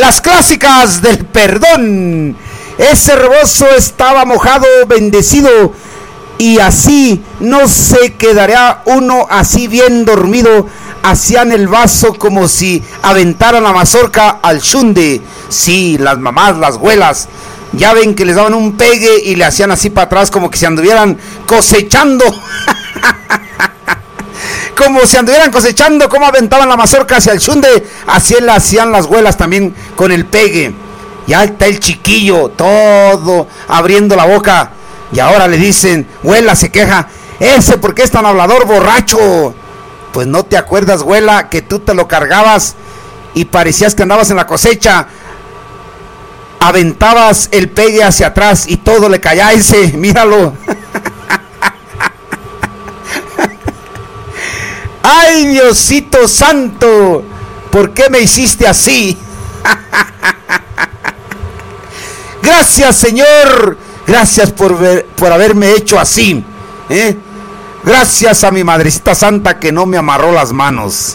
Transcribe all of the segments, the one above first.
las clásicas del perdón. Ese rebozo estaba mojado, bendecido, y así no se quedaría uno así bien dormido. Hacían el vaso como si aventaran la mazorca al chunde. Sí, las mamás, las abuelas, ya ven que les daban un pegue y le hacían así para atrás como que se anduvieran cosechando. Como si anduvieran cosechando, como aventaban la mazorca hacia el chunde, así le hacían las abuelas también con el pegue. Ya está el chiquillo, todo abriendo la boca, y ahora le dicen, abuela, se queja, ese ¿por qué es tan hablador, borracho? Pues no te acuerdas, abuela, que tú te lo cargabas y parecías que andabas en la cosecha, aventabas el pegue hacia atrás y todo le caía a ese, míralo. Ay, Diosito santo, ¿por qué me hiciste así? Gracias, Señor, gracias por haberme hecho así, Gracias a mi madrecita santa que no me amarró las manos.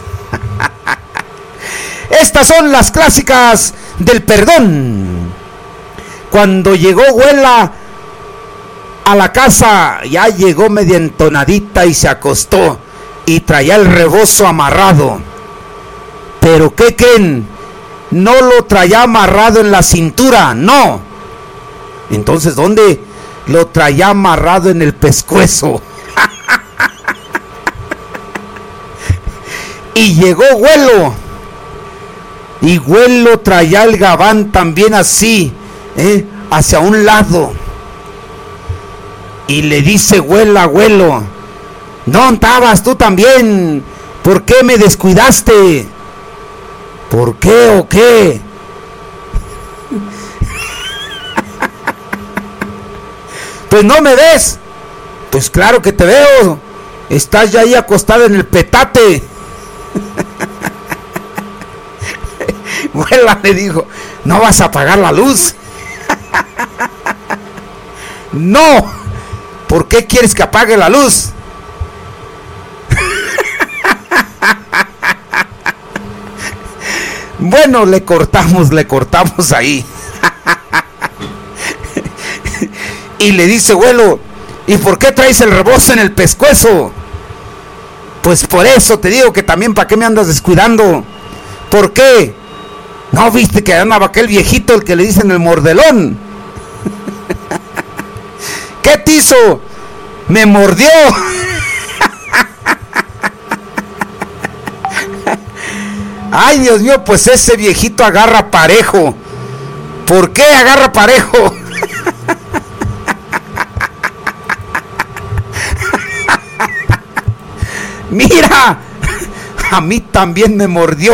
Estas son las clásicas del perdón. Cuando llegó abuela a la casa, ya llegó media entonadita y se acostó y traía el rebozo amarrado. Pero ¿qué creen? No lo traía amarrado en la cintura, no. Entonces, ¿dónde? Lo traía amarrado en el pescuezo. Y llegó abuelo, y abuelo traía el gabán también así, hacia un lado. Y le dice abuela, abuelo, ¿dónde estabas tú también? ¿Por qué me descuidaste? ¿Por qué o qué? Pues no me ves. Pues claro que te veo. Estás ya ahí acostada en el petate. Abuela le dijo, ¿no vas a apagar la luz? No. ¿Por qué quieres que apague la luz? Bueno, le cortamos ahí. Y le dice, abuelo, ¿y por qué traes el rebozo en el pescuezo? Pues por eso te digo que también, ¿para qué me andas descuidando? ¿Por qué? ¿No viste que andaba aquel viejito, el que le dicen el mordelón? ¿Qué te hizo? Me mordió. Ay, Dios mío, pues ese viejito agarra parejo. ¿Por qué agarra parejo? Mira, a mí también me mordió.